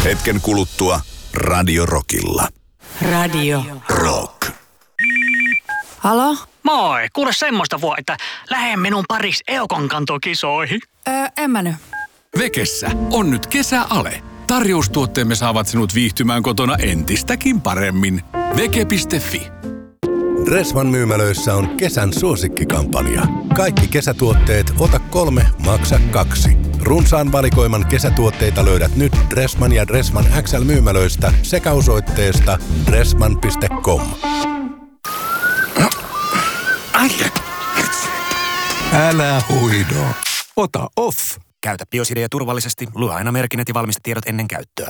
Hetken kuluttua Radio Rockilla. Radio Rock. Halo? Moi, kuule semmoista että lähde minun pariksi Eukon-kantokisoihin. En mä nyt. Vekessä on nyt kesäale. Tarjoustuotteemme saavat sinut viihtymään kotona entistäkin paremmin. Veke.fi. Dressman myymälöissä on kesän suosikkikampanja. Kaikki kesätuotteet ota 3, maksa 2. Runsaan valikoiman kesätuotteita löydät nyt Dressman ja Dressman XL myymälöistä sekä osoitteesta dressman.com. Älä huido. Ota off. Käytä Biosidea turvallisesti. Lue aina merkinnät ja valmistetiedot ennen käyttöä.